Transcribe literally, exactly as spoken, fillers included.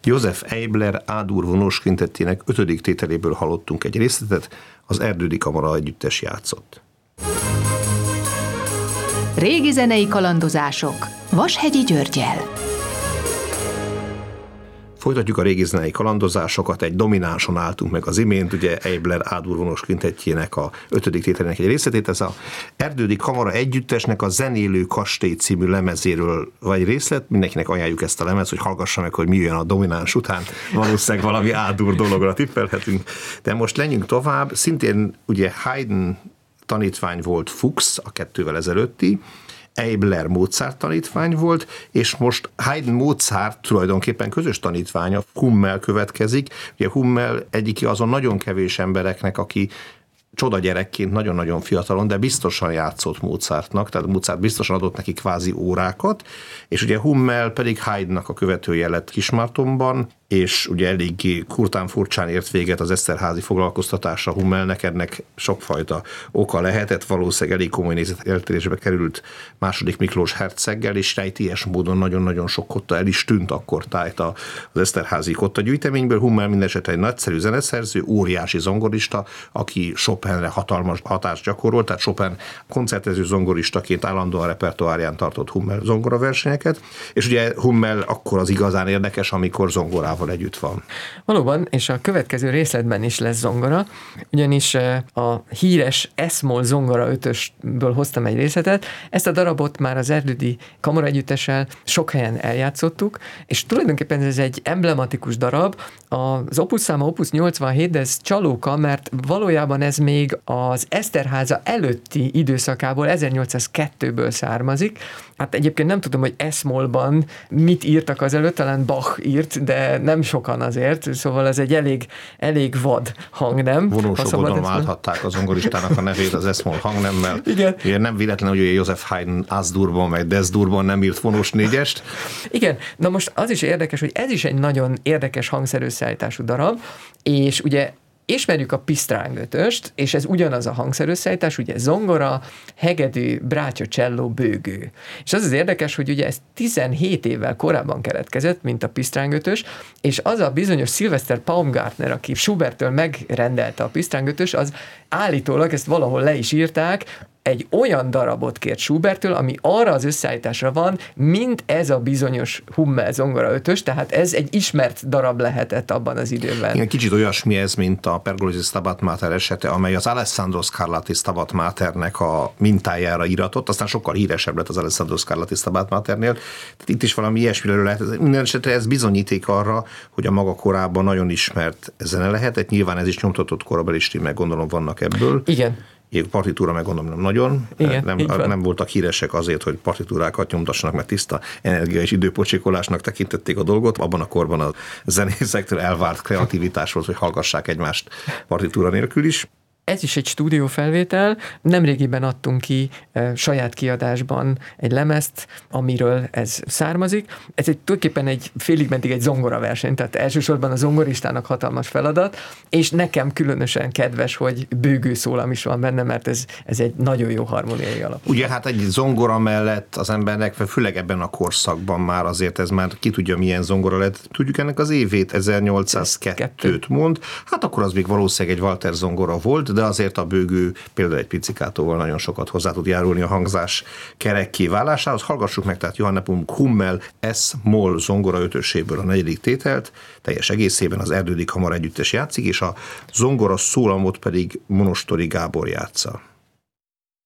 Josef Eibler A-dur vonós kvintettének ötödik tételéből hallottunk egy részletet, az Erdődi Kamara Együttes játszott. Régi zenei kalandozások Vashegyi Györggyel. Folytatjuk a régi zenei kalandozásokat, egy dominánson álltunk meg az imént, ugye Eibler A-dur vonós kvintettjének a ötödik tételének egy részletét, ez a Erdődi Kamara Együttesnek a Zenélő kastély című lemezéről vagy részlet, mindenkinek ajánljuk ezt a lemez, hogy hallgassa meg, hogy mi jön a domináns után, valószínűleg valami A-dur dologra tippelhetünk, de most menjünk tovább, szintén ugye Haydn tanítvány volt Fuchs, a kettővel ezelőtti, Eibler Mozart tanítvány volt, és most Haydn Mozart tulajdonképpen közös tanítványa, Hummel következik. Ugye Hummel egyik azon nagyon kevés embereknek, aki csoda gyerekként nagyon-nagyon fiatalon, de biztosan játszott Mozartnak, tehát Mozart biztosan adott neki kvázi órákat, és ugye Hummel pedig Haydnnak a követője lett Kismartonban, és ugye eléggé kurtán furcsán ért véget az Eszterházy foglalkoztatása Hummelnek, ennek sokfajta oka lehetett, valószínűleg elég komoly nézeteltérésbe került második Miklós herceggel, és rejtélyes módon nagyon-nagyon sok kotta el is tűnt akkor tájt az Eszterházy kotta gyűjteményből. Hummel mindesetre egy nagyszerű zeneszerző, óriási zongorista, aki Chopinre hatalmas hatást gyakorolt, tehát Chopin koncertező zongoristaként állandóan repertoárján tartott Hummel zongoraversenyeket, és ugye Hummel akkor az igazán érdekes, amikor zongorával együtt van. Valóban, és a következő részletben is lesz zongora, ugyanis a híres esz-moll zongora ötösből hoztam egy részletet. Ezt a darabot már az Erdődi Kamara Együttessel sok helyen eljátszottuk, és tulajdonképpen ez egy emblematikus darab. Az opus száma opus nyolcvanhét, de ez csalóka, mert valójában ez még az Eszterháza előtti időszakából, ezernyolcszázkettőből származik. Hát egyébként nem tudom, hogy esz-mollban mit írtak az előtt, talán Bach írt, de nem sokan azért, szóval ez egy elég, elég vad hangnem. Vonósokodon válthatták az zongoristának a nevét az esz-moll hangnemmel. Igen. Ugye nem véletlen, hogy Josef Haydn Az-durban, meg Des-durban nem írt vonós négyest. Igen, na most az is érdekes, hogy ez is egy nagyon érdekes hangszerösszeállítású darab, és ugye ismerjük a Pisztráng ötöst, és ez ugyanaz a hangszerösszeállítás, ugye zongora, hegedű, brácsa, cselló, bőgő. És az az érdekes, hogy ugye ez tizenhét évvel korábban keletkezett, mint a Pisztráng ötös, és az a bizonyos Sylvester Paumgartner, aki Schuberttől megrendelte a Pisztráng ötös, az állítólag, ezt valahol le is írták, egy olyan darabot kért Schuberttől, ami arra az összeállításra van, mint ez a bizonyos Hummel zongora ötös, tehát ez egy ismert darab lehetett abban az időben. Igen, kicsit olyasmi ez, mint a Pergolesi Stabat Mater esete, amely az Alessandro Scarlatti Stabat Maternek a mintájára íratott, aztán sokkal híresebb lett az Alessandro Scarlatti Stabat Maternél. Tehát itt is valami ilyesmiről lehet. Minden esetre ez bizonyíték arra, hogy a maga korában nagyon ismert zene lehetett. Nyilván ez is nyomtatott korabeli stimmel, gondolom vannak ebből. Igen. Ilyen partitúra meg gondolom nem nagyon. Igen, nem, nem voltak híresek azért, hogy partitúrákat nyomtassanak, mert tiszta energia és időpocsékolásnak tekintették a dolgot. Abban a korban a zenészektől elvárt kreativitás volt, hogy hallgassák egymást partitúra nélkül is. Ez is egy stúdiófelvétel, nemrégiben adtunk ki e, saját kiadásban egy lemezt, amiről ez származik. Ez egy tulajdonképpen egy félig meddig egy zongoraverseny, tehát elsősorban a zongoristának hatalmas feladat, és nekem különösen kedves, hogy bőgő szólam is van benne, mert ez, ez egy nagyon jó harmóniai alap. Ugye hát egy zongora mellett az embernek, főleg ebben a korszakban már azért ez már ki tudja milyen zongora lett. Tudjuk ennek az évét, ezernyolcszázkettőt mond, hát akkor az még valószínűleg egy Walter zongora volt, de azért a bőgő például egy pizzikátóval nagyon sokat hozzá tud járulni a hangzás kerekké válásához. Hallgassuk meg tehát Johann Nepomuk Hummel esz-moll zongora ötöséből a negyedik tételt, teljes egészében az Erdődi Kamara Együttes játszik, és a zongora szólamot pedig Monostori Gábor játsza.